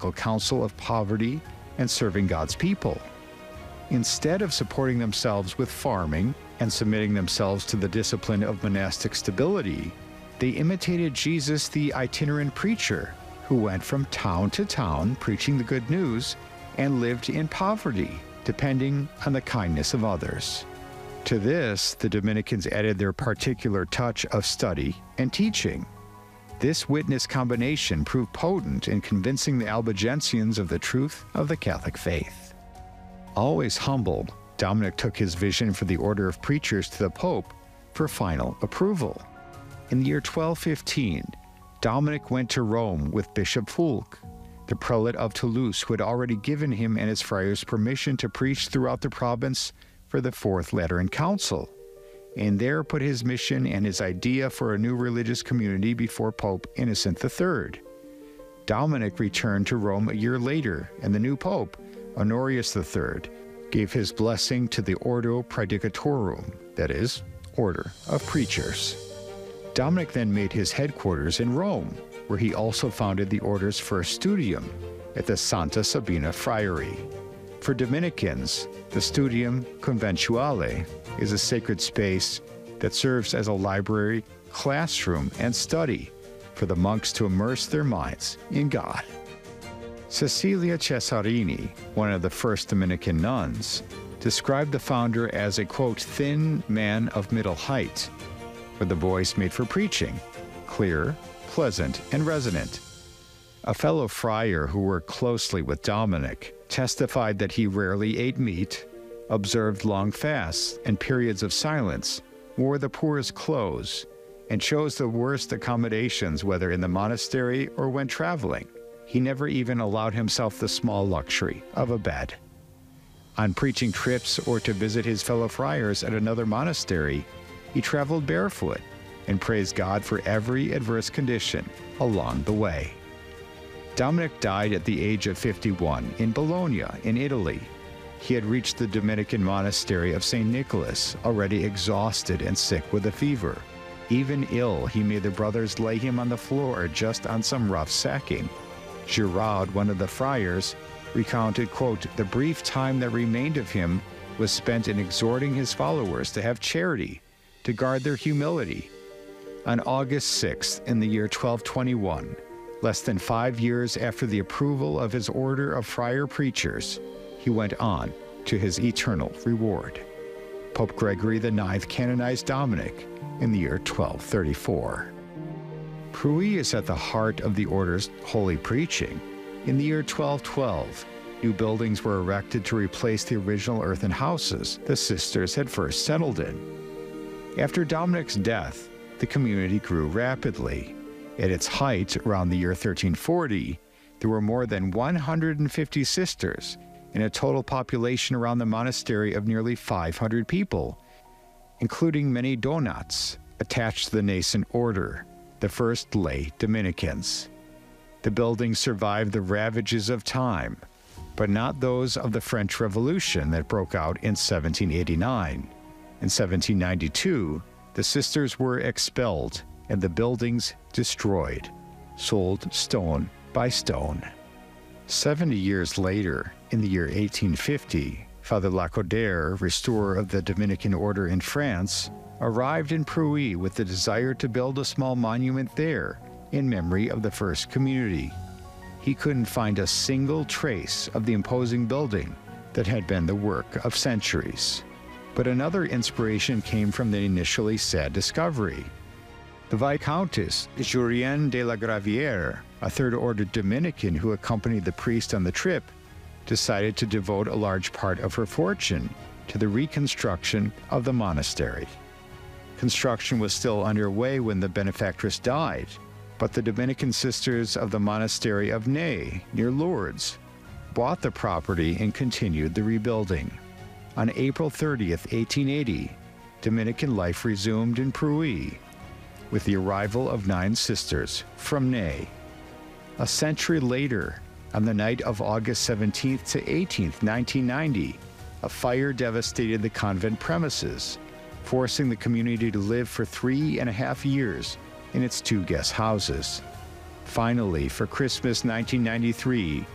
ecumenical council of poverty and serving God's people. Instead of supporting themselves with farming and submitting themselves to the discipline of monastic stability, they imitated Jesus, the itinerant preacher, who went from town to town preaching the good news and lived in poverty, depending on the kindness of others. To this, the Dominicans added their particular touch of study and teaching. This witness combination proved potent in convincing the Albigensians of the truth of the Catholic faith. Always humble, Dominic took his vision for the order of preachers to the Pope for final approval. In the year 1215, Dominic went to Rome with Bishop Fulk, the prelate of Toulouse, who had already given him and his friars permission to preach throughout the province for the Fourth Lateran Council, and there put his mission and his idea for a new religious community before Pope Innocent III. Dominic returned to Rome a year later, and the new Pope, Honorius III, gave his blessing to the Ordo Praedicatorum, that is, Order of Preachers. Dominic then made his headquarters in Rome, where he also founded the order's first studium at the Santa Sabina Friary. For Dominicans, the Studium Conventuale is a sacred space that serves as a library, classroom, and study for the monks to immerse their minds in God. Cecilia Cesarini, one of the first Dominican nuns, described the founder as a, quote, thin man of middle height, with a voice made for preaching, clear, pleasant, and resonant. A fellow friar who worked closely with Dominic testified that he rarely ate meat, observed long fasts and periods of silence, wore the poorest clothes, and chose the worst accommodations, whether in the monastery or when traveling. He never even allowed himself the small luxury of a bed. On preaching trips or to visit his fellow friars at another monastery, he traveled barefoot and praised God for every adverse condition along the way. Dominic died at the age of 51 in Bologna, in Italy. He had reached the Dominican monastery of St. Nicholas, already exhausted and sick with a fever. Even ill, he made the brothers lay him on the floor just on some rough sacking. Giraud, one of the friars, recounted, quote, the brief time that remained of him was spent in exhorting his followers to have charity, to guard their humility. On August 6th, in the year 1221, less than 5 years after the approval of his order of friar preachers, he went on to his eternal reward. Pope Gregory IX canonized Dominic in the year 1234. Pruy is at the heart of the order's holy preaching. In the year 1212, new buildings were erected to replace the original earthen houses the sisters had first settled in. After Dominic's death, the community grew rapidly. At its height, around the year 1340, there were more than 150 sisters and a total population around the monastery of nearly 500 people, including many donats attached to the nascent order, the first lay Dominicans. The building survived the ravages of time, but not those of the French Revolution that broke out in 1789. In 1792, the sisters were expelled and the buildings destroyed, sold stone by stone. 70 years later, in the year 1850, Father Lacordaire, restorer of the Dominican order in France, arrived in Pruy with the desire to build a small monument there in memory of the first community. He couldn't find a single trace of the imposing building that had been the work of centuries. But another inspiration came from the initially sad discovery. The Viscountess Jurienne de la Gravière, a third-order Dominican who accompanied the priest on the trip, decided to devote a large part of her fortune to the reconstruction of the monastery. Construction was still underway when the benefactress died, but the Dominican sisters of the monastery of Ney, near Lourdes, bought the property and continued the rebuilding. On April 30th, 1880, Dominican life resumed in Pruy, with the arrival of 9 sisters from Ney. A century later, on the night of August 17th to 18th, 1990, a fire devastated the convent premises, forcing the community to live for 3.5 years in its 2 guest houses. Finally, for Christmas 1993,